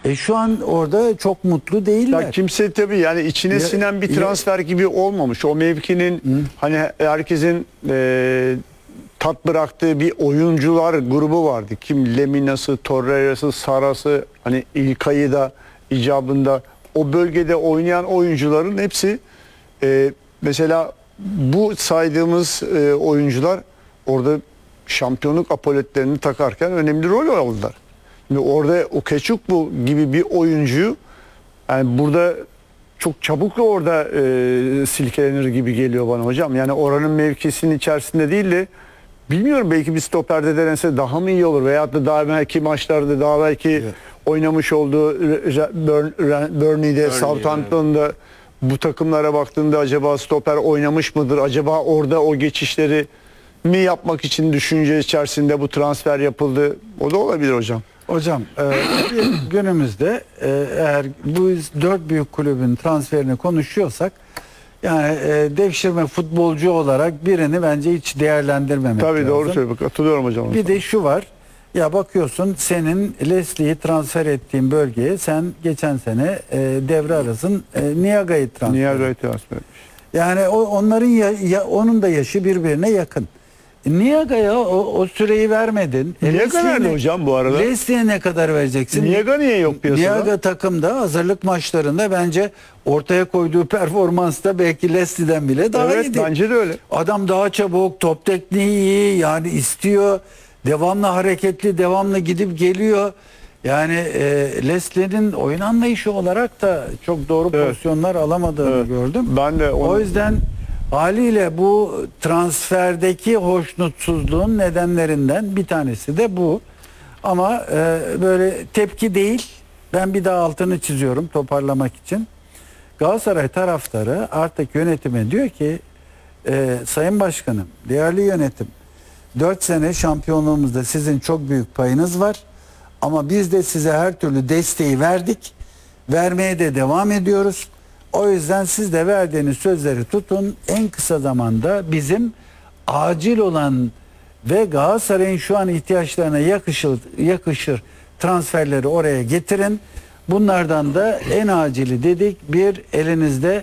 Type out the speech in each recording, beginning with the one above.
Şu an orada çok mutlu değiller. Ya kimse tabii yani içine sinen bir transfer gibi olmamış. O mevkinin hani herkesin tat bıraktığı bir oyuncular grubu vardı. Kim Lemina'sı, Torreira'sı, Sara'sı, hani İlkay'ı da icabında o bölgede oynayan oyuncuların hepsi mesela bu saydığımız oyuncular orada şampiyonluk apoletlerini takarken önemli rol aldılar. Şimdi orada Okechukwu gibi bir oyuncuyu yani burada çok çabuk orada silkelenir gibi geliyor bana hocam. Yani oranın mevkisinin içerisinde değil de bilmiyorum, belki bir stoperde denense daha mı iyi olur veyahut da daha belki maçlarda daha belki oynamış olduğu Burnley'de, Southampton'da bu takımlara baktığında acaba stoper oynamış mıdır? Acaba orada o geçişleri mi yapmak için düşünce içerisinde bu transfer yapıldı? O da olabilir hocam. Hocam günümüzde eğer bu 4 büyük kulübün transferini konuşuyorsak yani devşirme futbolcu olarak birini bence hiç değerlendirmemek lazım. Tabii doğru söylüyorsun. Katılıyorum hocam. Bir de şu var. Ya bakıyorsun senin Leslie'yi transfer ettiğin bölgeye sen geçen sene devre arasın Niaga'yı transfer etmiş. Yani onların onun da yaşı birbirine yakın. Niaga'ya o süreyi vermedin. Niaga nerede hocam bu arada? Leslie'ye ne kadar vereceksin? Niaga niye yok piyasada? Niaga takımda hazırlık maçlarında bence ortaya koyduğu performansta belki Leslie'den bile daha iyiydi. Evet bence de öyle. Adam daha çabuk, top tekniği iyi, yani istiyor. Devamlı hareketli, devamlı gidip geliyor. Yani Leslie'nin oyun anlayışı olarak da çok doğru pozisyonlar alamadığını gördüm. Ben de O yüzden haliyle bu transferdeki hoşnutsuzluğun nedenlerinden bir tanesi de bu. Ama böyle tepki değil. Ben bir daha altını çiziyorum toparlamak için. Galatasaray taraftarı artık yönetime diyor ki Sayın Başkanım, değerli yönetim, 4 sene şampiyonluğumuzda sizin çok büyük payınız var. Ama biz de size her türlü desteği verdik. Vermeye de devam ediyoruz. O yüzden siz de verdiğiniz sözleri tutun. En kısa zamanda bizim acil olan ve Galatasaray'ın şu an ihtiyaçlarına yakışır transferleri oraya getirin. Bunlardan da en acili dedik. Bir, elinizde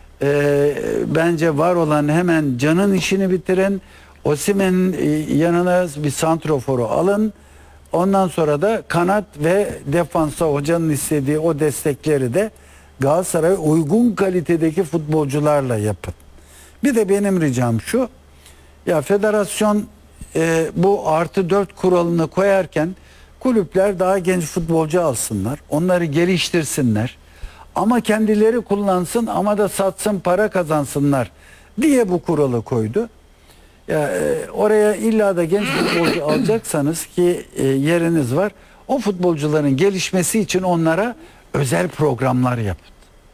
bence var olan hemen Can'ın işini bitirin. Osimhen'in yanına bir santroforu alın. Ondan sonra da kanat ve defansa hocanın istediği o destekleri de Galatasaray uygun kalitedeki futbolcularla yapın. Bir de benim ricam şu. Ya federasyon bu +4 kuralını koyarken kulüpler daha genç futbolcu alsınlar. Onları geliştirsinler. Ama kendileri kullansın ama da satsın, para kazansınlar diye bu kuralı koydu. Ya oraya illa da genç futbolcu alacaksanız ki yeriniz var. O futbolcuların gelişmesi için onlara özel programlar yapın.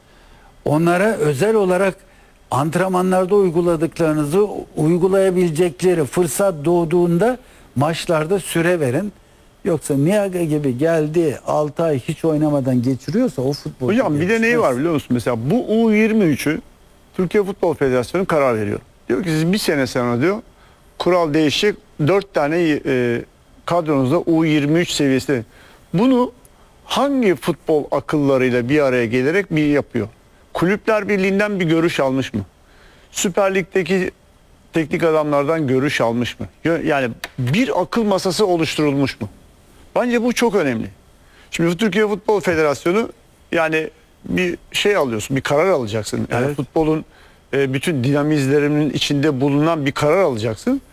Onlara özel olarak antrenmanlarda uyguladıklarınızı uygulayabilecekleri fırsat doğduğunda maçlarda süre verin. Yoksa Niaga gibi geldi 6 ay hiç oynamadan geçiriyorsa o futbolcu hocam bir de neyi var biliyor musun? Mesela bu U23'ü Türkiye Futbol Federasyonu karar veriyor. Diyor ki siz bir sene sonra diyor kural değişecek, 4 tane kadronuzda U23 seviyesinde. Bunu hangi futbol akıllarıyla bir araya gelerek bir yapıyor? Kulüpler Birliği'nden bir görüş almış mı? Süper Lig'deki teknik adamlardan görüş almış mı? Yani bir akıl masası oluşturulmuş mu? Bence bu çok önemli. Şimdi Türkiye Futbol Federasyonu yani bir şey alıyorsun, bir karar alacaksın. Yani futbolun bütün dinamizlerinin içinde bulunan bir karar alacaksın.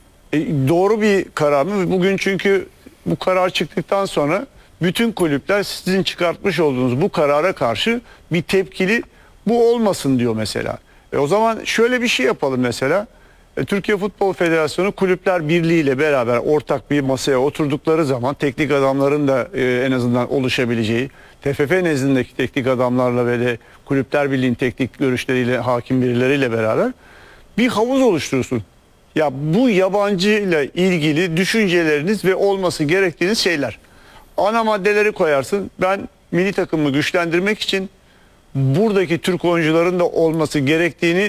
Doğru bir karar mı? Bugün çünkü bu karar çıktıktan sonra bütün kulüpler sizin çıkartmış olduğunuz bu karara karşı bir tepkili, bu olmasın diyor mesela. O zaman şöyle bir şey yapalım mesela. Türkiye Futbol Federasyonu Kulüpler Birliği ile beraber ortak bir masaya oturdukları zaman teknik adamların da en azından oluşabileceği, TFF nezdindeki teknik adamlarla ve de Kulüpler Birliği'nin teknik görüşleriyle, hakim birileriyle beraber bir havuz oluşturursun. Ya bu yabancı ile ilgili düşünceleriniz ve olması gerektiğiniz şeyler. Ana maddeleri koyarsın. Ben milli takımı güçlendirmek için buradaki Türk oyuncuların da olması gerektiğini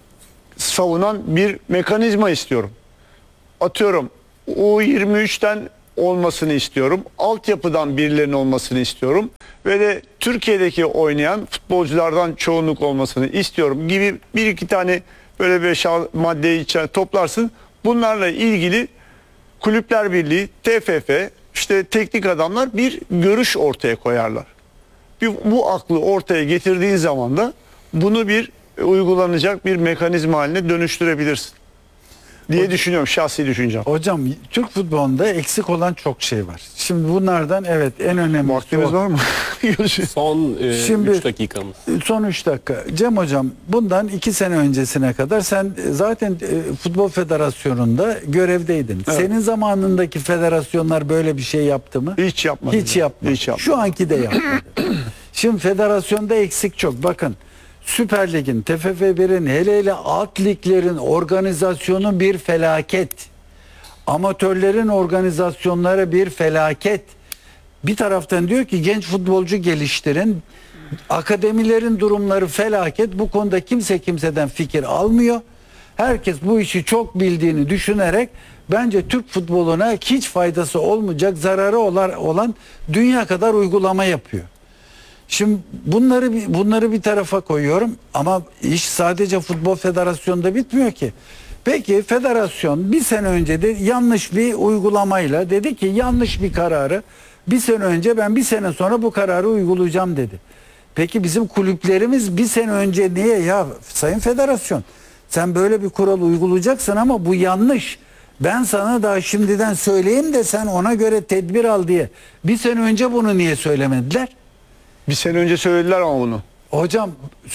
savunan bir mekanizma istiyorum. Atıyorum U23'ten olmasını istiyorum. Altyapıdan birilerinin olmasını istiyorum. ve de Türkiye'deki oynayan futbolculardan çoğunluk olmasını istiyorum gibi bir iki tane böyle bir maddeyi içine toplarsın. Bunlarla ilgili Kulüpler Birliği, TFF, işte teknik adamlar bir görüş ortaya koyarlar. Bu aklı ortaya getirdiğin zaman da bunu bir uygulanacak bir mekanizma haline dönüştürebilirsin diye düşünüyorum, şahsi düşüncem. Hocam Türk futbolunda eksik olan çok şey var. Şimdi bunlardan evet en önemlisi Vaktimiz var mı? Son Şimdi- 3 dakikamız. Son 3 dakika. Cem hocam bundan 2 sene öncesine kadar sen zaten Futbol Federasyonu'nda görevdeydin. Evet. Senin zamanındaki federasyonlar böyle bir şey yaptı mı? Hiç yapmadı. Hiç yapmadı. Hiç yapmadı. Şu anki de yapmadı. Şimdi federasyonda eksik çok. Bakın Süper Lig'in, TFF 1'in hele alt liglerin organizasyonu bir felaket. Amatörlerin organizasyonları bir felaket. Bir taraftan diyor ki genç futbolcu geliştirin. Akademilerin durumları felaket. Bu konuda kimse kimseden fikir almıyor. Herkes bu işi çok bildiğini düşünerek bence Türk futboluna hiç faydası olmayacak, zararı olan dünya kadar uygulama yapıyor. Şimdi bunları bir tarafa koyuyorum ama iş sadece Futbol Federasyonu'nda bitmiyor ki. Peki federasyon bir sene önce de yanlış bir uygulamayla dedi ki yanlış bir kararı bir sene önce ben bir sene sonra bu kararı uygulayacağım dedi. Peki bizim kulüplerimiz bir sene önce niye ya Sayın Federasyon sen böyle bir kural uygulayacaksın ama bu yanlış. Ben sana daha şimdiden söyleyeyim de sen ona göre tedbir al diye. Bir sene önce bunu niye söylemediler? Bir sene önce söylediler ama bunu. Hocam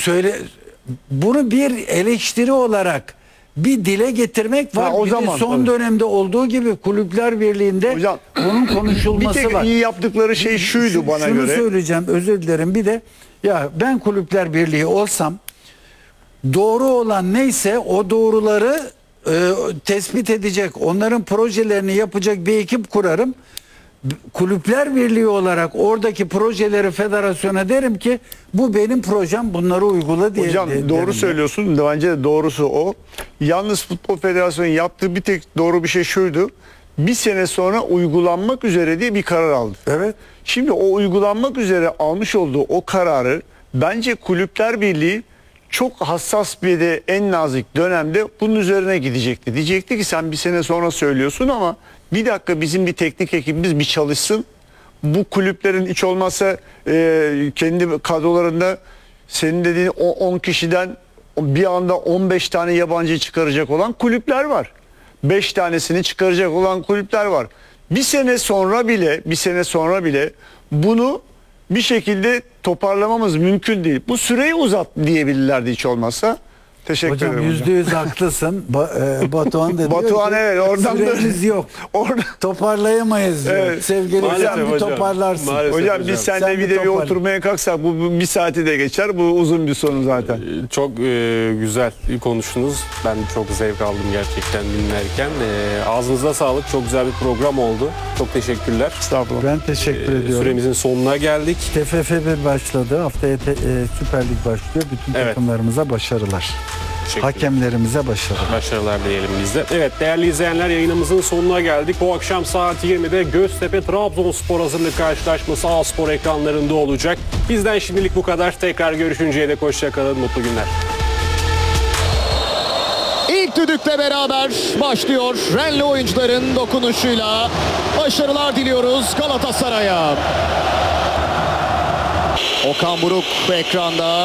bunu bir eleştiri olarak bir dile getirmek var. Ha, o Bir de zaman, son tabii. dönemde olduğu gibi Kulüpler Birliği'nde Hocam, bunun konuşulması Bir tek var. iyi yaptıkları şey şuydu bana Şunu göre. söyleyeceğim, özür dilerim. Bir de ya ben Kulüpler Birliği olsam doğru olan neyse o doğruları tespit edecek, onların projelerini yapacak bir ekip kurarım. Kulüpler Birliği olarak oradaki projeleri federasyona derim ki bu benim projem, bunları uygula diye. Hocam derim doğru ben. söylüyorsun. Bence de doğrusu o. Yalnız Futbol Federasyonu yaptığı bir tek doğru bir şey şuydu. Bir sene sonra uygulanmak üzere diye bir karar aldı. Evet. Şimdi o uygulanmak üzere almış olduğu o kararı bence Kulüpler Birliği çok hassas bir de en nazik dönemde bunun üzerine gidecekti. Diyecekti ki sen bir sene sonra söylüyorsun ama bir dakika bizim bir teknik ekibimiz bir çalışsın. Bu kulüplerin hiç olmazsa kendi kadrolarında senin dediğin o 10 kişiden bir anda 15 tane yabancı çıkaracak olan kulüpler var. 5 tanesini çıkaracak olan kulüpler var. Bir sene sonra bile bunu bir şekilde toparlamamız mümkün değil. Bu süreyi uzat diyebilirlerdi hiç olmazsa. Teşekkür Hocam ederim hocam. %100 haklısın. Batuhan da diyor Batuhan ki, evet oradan süremiz yok. Orada Toparlayamayız diyor. Evet. Sevgili Maalesef hocam bir hocam. toparlarsın. Maalesef. hocam hocam. biz seninle Sen bir bir de bir toparla. oturmaya kalksak bu bir saati de geçer. Bu uzun bir sonu zaten. Çok güzel konuştunuz. Ben çok zevk aldım gerçekten dinlerken. Ağzınıza sağlık. Çok güzel bir program oldu. Çok teşekkürler. Estağfurullah. Ben teşekkür ediyorum. Süremizin sonuna geldik. TFF 1 başladı. Haftaya Süper Lig başlıyor. Bütün Evet. takımlarımıza başarılar. Teşekkürler. Hakemlerimize başarılar. Başarılar diyelim biz de. Evet değerli izleyenler yayınımızın sonuna geldik. Bu akşam saat 20'de Göztepe Trabzonspor hazırlık karşılaşması A-Spor ekranlarında olacak. Bizden şimdilik bu kadar. Tekrar görüşünceye dek hoşça kalın. Mutlu günler. İlk düdükle beraber başlıyor. Renli oyuncuların dokunuşuyla başarılar diliyoruz Galatasaray'a. Okan Buruk ekranda.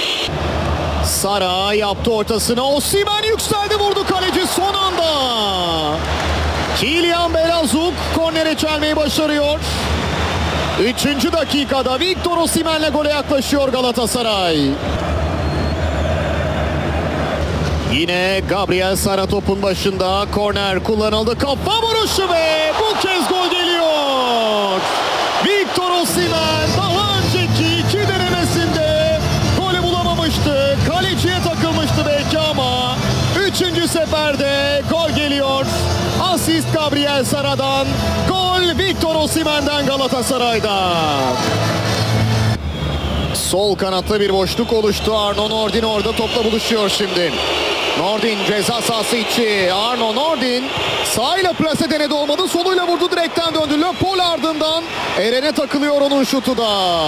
Sara yaptı ortasına. Osimhen yükseldi, vurdu kaleci son anda. Kylian Belazuk kornere çelmeyi başarıyor. 3. dakikada Victor Osimhen'le gole yaklaşıyor Galatasaray. Yine Gabriel Sara topun başında. Korner kullanıldı. Kafa vuruşu ve bu kez gol geliyor. Victor Osimhen daha önceki 2 denemesinde golü bulamamıştı. Kaleciye takılmıştı belki ama 3. seferde gol geliyor. Asist Gabriel Sara'dan. Gol Victor Osimhen'den Galatasaray'da. Sol kanatta bir boşluk oluştu. Arno Nordin orada topla buluşuyor şimdi. Nordin ceza sahası içi. Arno Nordin sağıyla plase denedi, olmadı. Soluyla vurdu, direkten döndü. Le Paul ardından Eren'e takılıyor onun şutu da.